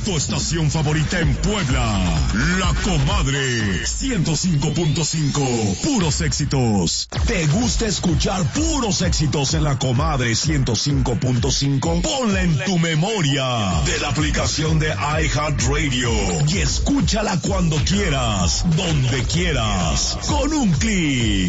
Tu estación favorita en Puebla. La Comadre 105.5. Puros éxitos. ¿Te gusta escuchar puros éxitos en La Comadre 105.5? Ponla en tu memoria de la aplicación de iHeartRadio y escúchala cuando quieras, donde quieras, con un clic.